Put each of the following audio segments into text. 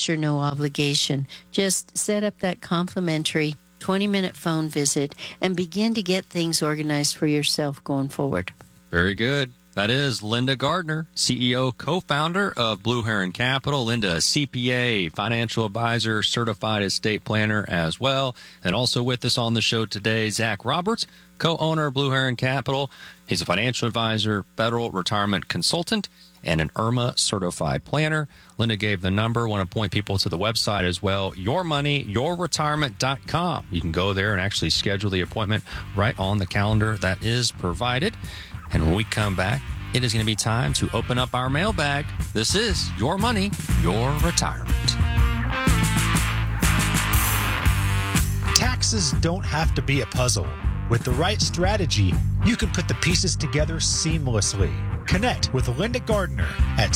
pressure, no obligation. Just set up that complimentary 20-minute phone visit and begin to get things organized for yourself going forward. Very good. That is Linda Gardner, CEO, co-founder of Blue Heron Capital. Linda, CPA, financial advisor, certified estate planner as well. And also with us on the show today, Zach Roberts, co-owner of Blue Heron Capital. He's a financial advisor, federal retirement consultant, and an IRMA certified planner. Linda gave the number. Want to point people to the website as well, yourmoneyyourretirement.com. You can go there and actually schedule the appointment right on the calendar that is provided. And when we come back, it is going to be time to open up our mailbag. This is Your Money, Your Retirement. Taxes don't have to be a puzzle. With the right strategy, you can put the pieces together seamlessly. Connect with Linda Gardner at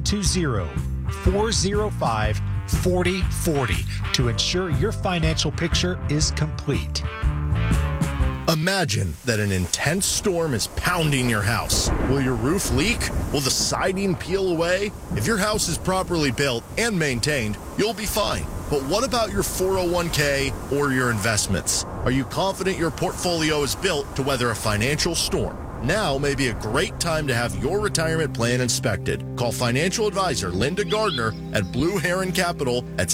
720-405-4040 to ensure your financial picture is complete. Imagine that an intense storm is pounding your house. Will your roof leak? Will the siding peel away? If your house is properly built and maintained, you'll be fine. But what about your 401k or your investments? Are you confident your portfolio is built to weather a financial storm? Now may be a great time to have your retirement plan inspected. Call financial advisor Linda Gardner at Blue Heron Capital at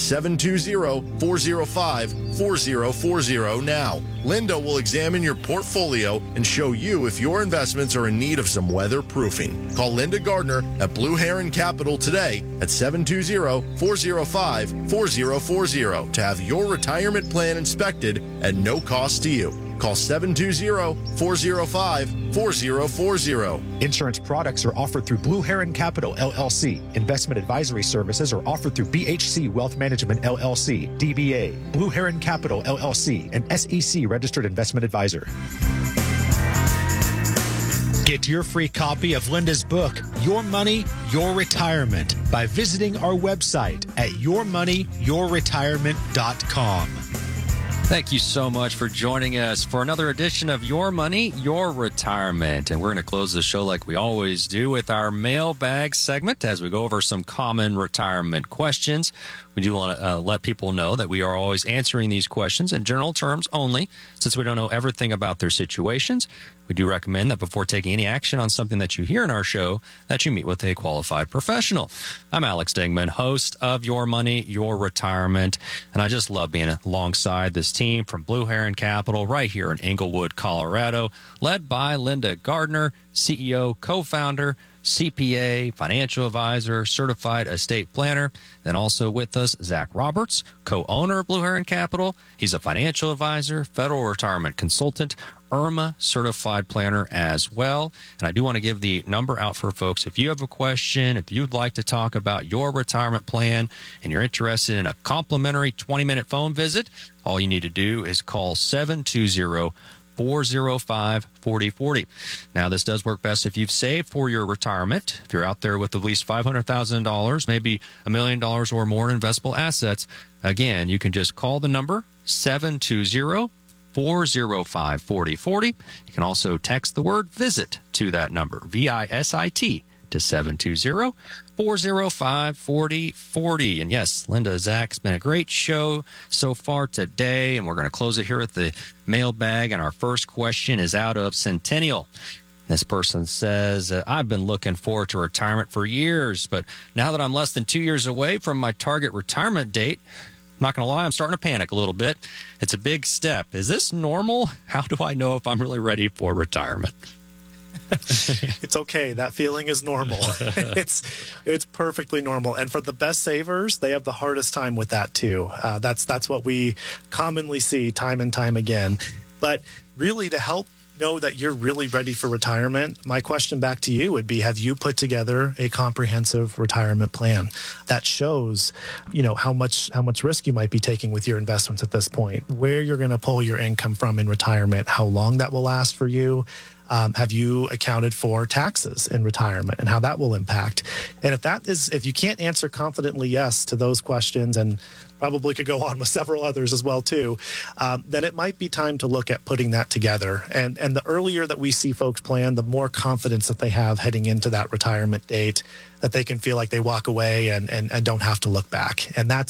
720-405-4040 now. Linda will examine your portfolio and show you if your investments are in need of some weatherproofing. Call Linda Gardner at Blue Heron Capital today at 720-405-4040 to have your retirement plan inspected at no cost to you. Call 720-405-4040. Insurance products are offered through Blue Heron Capital, LLC. Investment advisory services are offered through BHC Wealth Management, LLC, DBA. Blue Heron Capital, LLC, an SEC registered investment advisor. Get your free copy of Linda's book, Your Money, Your Retirement, by visiting our website at yourmoneyyourretirement.com. Thank you so much for joining us for another edition of Your Money, Your Retirement. And we're going to close the show like we always do with our mailbag segment as we go over some common retirement questions. We do want to let people know that we are always answering these questions in general terms only, since we don't know everything about their situations. We do recommend that before taking any action on something that you hear in our show, that you meet with a qualified professional. I'm Alex Dingman, host of Your Money, Your Retirement, and I just love being alongside this team from Blue Heron Capital right here in Englewood, Colorado, led by Linda Gardner, CEO, co-founder, CPA, financial advisor, certified estate planner. Then also with us, Zach Roberts, co-owner of Blue Heron Capital. He's a financial advisor, federal retirement consultant, IRMA certified planner as well. And I do want to give the number out for folks. If you have a question, if you'd like to talk about your retirement plan and you're interested in a complimentary 20-minute phone visit, all you need to do is call 720-405-4040. Now, this does work best if you've saved for your retirement. If you're out there with at least $500,000, maybe $1 million or more in investable assets, again, you can just call the number 720-405-4040. You can also text the word VISIT to that number, VISIT, to 720-405-4040. And yes, Linda, Zach, it's been a great show so far today, and we're going to close it here with the mailbag. And our first question is out of Centennial. This person says, I've been looking forward to retirement for years, but now that I'm less than 2 years away from my target retirement date, I'm not going to lie, I'm starting to panic a little bit. It's a big step. Is this normal? How do I know if I'm really ready for retirement? It's okay. That feeling is normal. It's perfectly normal. And for the best savers, they have the hardest time with that too. That's what we commonly see time and time again. But really, to help know that you're really ready for retirement, my question back to you would be, have you put together a comprehensive retirement plan that shows, how much risk you might be taking with your investments at this point, where you're going to pull your income from in retirement, how long that will last for you? Have you accounted for taxes in retirement and how that will impact? And if you can't answer confidently yes to those questions, and probably could go on with several others as well too, then it might be time to look at putting that together. And the earlier that we see folks plan, the more confidence that they have heading into that retirement date, that they can feel like they walk away and don't have to look back. And that's